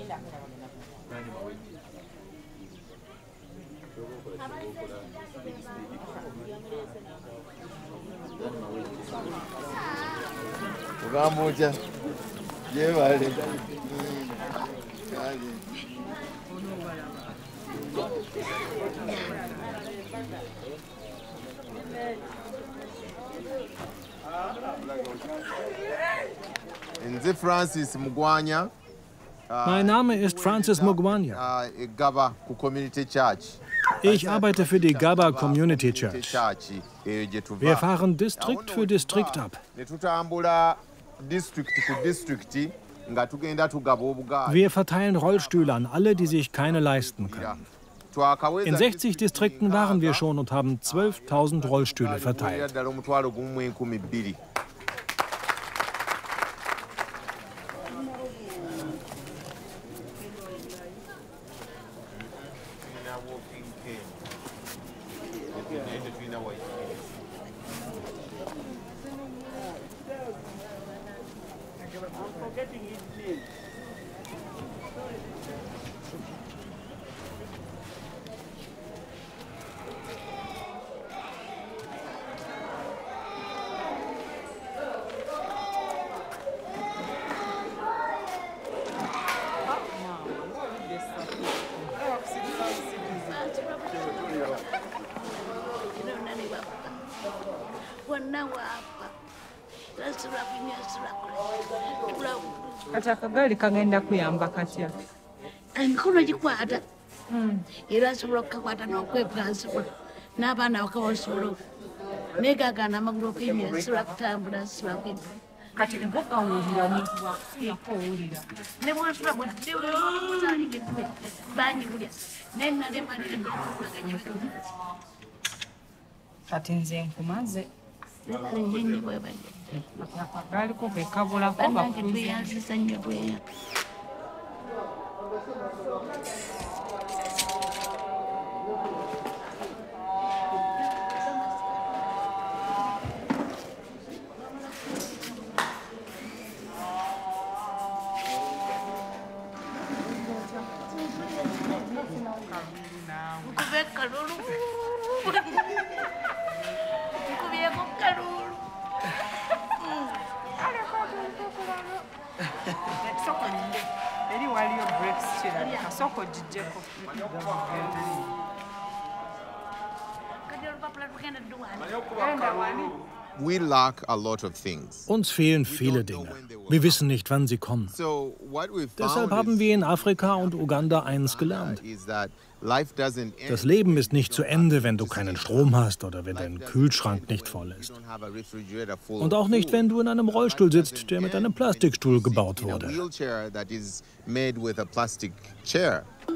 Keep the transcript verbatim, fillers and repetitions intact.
Ugambuja. Je vale. Nze Francis Mugwanya. Mein Name ist Francis Mugwanya. Ich arbeite für die Gaba Community Church. Wir fahren Distrikt für Distrikt ab. Wir verteilen Rollstühle an alle, die sich keine leisten können. In sechzig Distrikten waren wir schon und haben zwölftausend Rollstühle verteilt. Kati akagaali kagenda kuyamba katya? Emikono gikwata era asobola okukakwata n'okweplansibwa n'abaana bakabasobola naye gagana amagulu okuyimira sisobola kutambula sisobola kwedda kati ngokawulira omuntu bwakufuyako owulira ne bwasula bwezaaligedde banjibulya naye nalemalire baganya kati nze nkumaze nyini bwebali akagaaliko bekabulako banange tweyanziza nnyo bweya We lack a lot of things. Uns fehlen viele Dinge. Wir wissen nicht, wann sie kommen. Deshalb haben wir in Afrika und Uganda eins gelernt. Das Leben ist nicht zu Ende, wenn du keinen Strom hast oder wenn dein Kühlschrank nicht voll ist. Und auch nicht, wenn du in einem Rollstuhl sitzt, der mit einem Plastikstuhl gebaut wurde.